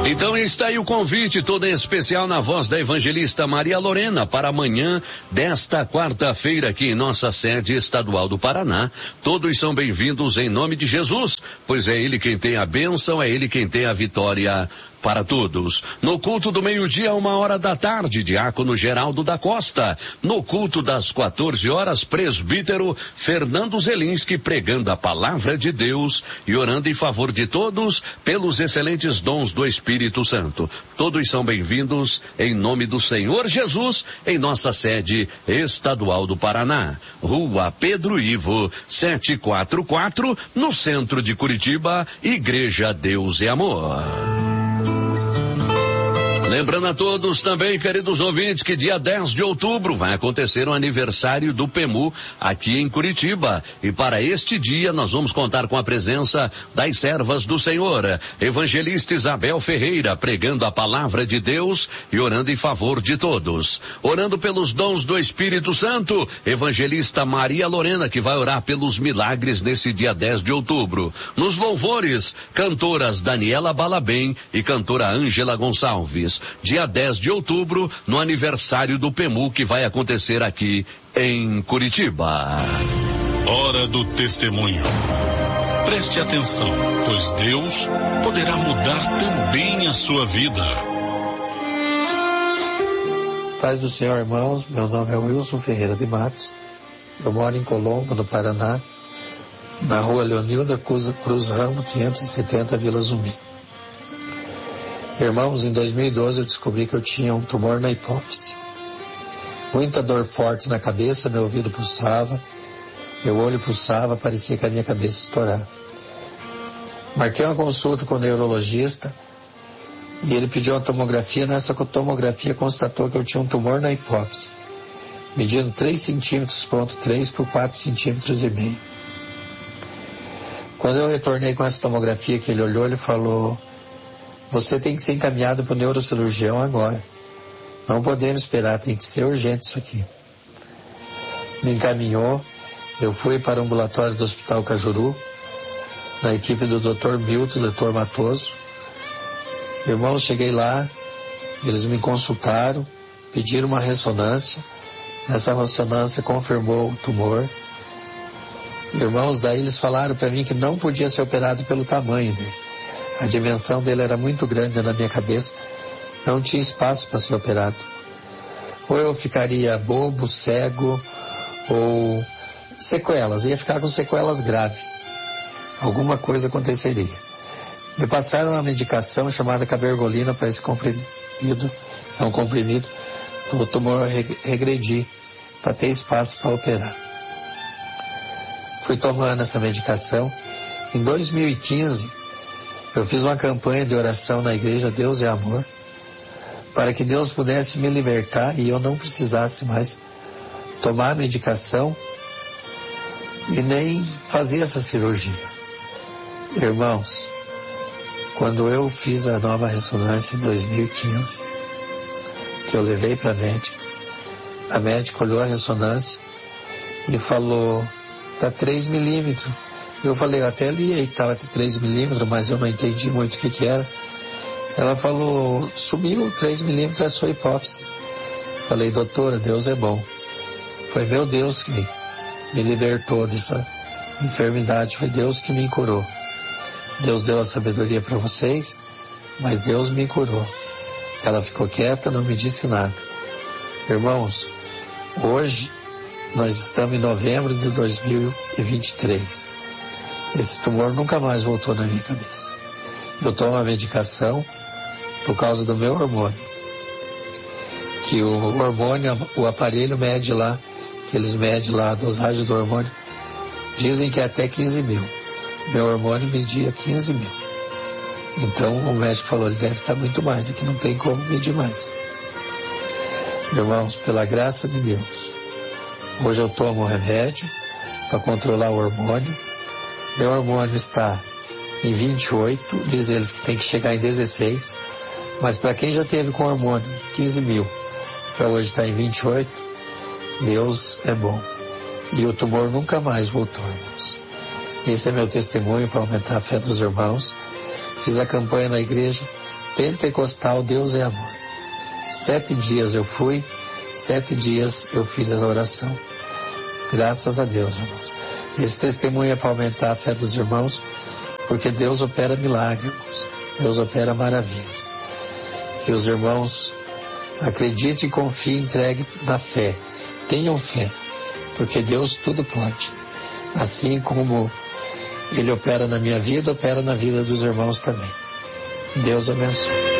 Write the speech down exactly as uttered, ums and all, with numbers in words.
Então está aí o convite todo em especial na voz da evangelista Maria Lorena para amanhã desta quarta-feira aqui em nossa sede estadual do Paraná. Todos são bem-vindos em nome de Jesus, pois é Ele quem tem a bênção, é Ele quem tem a vitória para todos. No culto do meio-dia, uma hora da tarde, diácono Geraldo da Costa. No culto das quatorze horas, presbítero Fernando Zelinski pregando a palavra de Deus e orando em favor de todos pelos excelentes dons do Espírito Santo. Todos são bem-vindos em nome do Senhor Jesus em nossa sede estadual do Paraná. Rua Pedro Ivo, setecentos e quarenta e quatro, no centro de Curitiba, Igreja Deus e Amor. Lembrando a todos também, queridos ouvintes, que dia dez de outubro vai acontecer o aniversário do P E M U aqui em Curitiba. E para este dia nós vamos contar com a presença das servas do Senhor. Evangelista Isabel Ferreira, pregando a palavra de Deus e orando em favor de todos. Orando pelos dons do Espírito Santo, evangelista Maria Lorena, que vai orar pelos milagres nesse dia dez de outubro. Nos louvores, cantoras Daniela Balabem e cantora Ângela Gonçalves. Dia dez de outubro, no aniversário do P E M U, que vai acontecer aqui em Curitiba. Hora do testemunho. Preste atenção, pois Deus poderá mudar também a sua vida. Paz do Senhor, irmãos, meu nome é Wilson Ferreira de Matos. Eu moro em Colombo, no Paraná, na rua Leonilda Cruz, Cruz Ramo, quinhentos e setenta, Vila Zumbi. Irmãos, em dois mil e doze eu descobri que eu tinha um tumor na hipófise. Muita dor forte na cabeça, meu ouvido pulsava, meu olho pulsava, parecia que a minha cabeça estourava. Marquei uma consulta com o neurologista e ele pediu uma tomografia. Nessa tomografia constatou que eu tinha um tumor na hipófise, medindo três centímetros, ponto três por quatro centímetros e meio. Quando eu retornei com essa tomografia que ele olhou, ele falou: você tem que ser encaminhado para o neurocirurgião agora. Não podemos esperar, tem que ser urgente isso aqui. Me encaminhou, eu fui para o ambulatório do Hospital Cajuru, na equipe do doutor Milton, doutor Matoso. Irmãos, cheguei lá, eles me consultaram, pediram uma ressonância. Essa ressonância confirmou o tumor. Irmãos, daí eles falaram para mim que não podia ser operado pelo tamanho dele. A dimensão dele era muito grande na minha cabeça, não tinha espaço para ser operado. Ou eu ficaria bobo, cego, ou sequelas, ia ficar com sequelas graves. Alguma coisa aconteceria. Me passaram uma medicação chamada cabergolina para esse comprimido, é um comprimido, para o tumor regredir, para ter espaço para operar. Fui tomando essa medicação. Em dois mil e quinze, eu fiz uma campanha de oração na igreja Deus é Amor, para que Deus pudesse me libertar e eu não precisasse mais tomar a medicação e nem fazer essa cirurgia. Irmãos, quando eu fiz a nova ressonância em dois mil e quinze, que eu levei para a médica, a médica olhou a ressonância e falou: está três milímetros. Eu falei, eu até li aí que estava de três milímetros, mas eu não entendi muito o que que era. Ela falou, sumiu três milímetros a sua hipófise. Falei, doutora, Deus é bom. Foi meu Deus que me, me libertou dessa enfermidade, foi Deus que me curou. Deus deu a sabedoria para vocês, mas Deus me curou. Ela ficou quieta, não me disse nada. Irmãos, hoje nós estamos em novembro de dois mil e vinte e três. Esse tumor nunca mais voltou na minha cabeça. Eu tomo a medicação por causa do meu hormônio. Que o hormônio, o aparelho mede lá, que eles medem lá a dosagem do hormônio, dizem que é até quinze mil. Meu hormônio media quinze mil. Então o médico falou, ele deve estar muito mais, aqui não tem como medir mais. Irmãos, pela graça de Deus, hoje eu tomo um remédio para controlar o hormônio. Meu hormônio está em vinte e oito, diz eles que tem que chegar em dezesseis, mas para quem já teve com hormônio quinze mil, para hoje está em vinte e oito, Deus é bom. E o tumor nunca mais voltou, irmãos. Esse é meu testemunho para aumentar a fé dos irmãos. Fiz a campanha na igreja Pentecostal, Deus é amor. Sete dias eu fui, sete dias eu fiz essa oração. Graças a Deus, irmãos. Esse testemunho é para aumentar a fé dos irmãos, porque Deus opera milagres, irmãos. Deus opera maravilhas. Que os irmãos acreditem, confiem, entreguem na fé. Tenham fé, porque Deus tudo pode. Assim como Ele opera na minha vida, opera na vida dos irmãos também. Deus abençoe.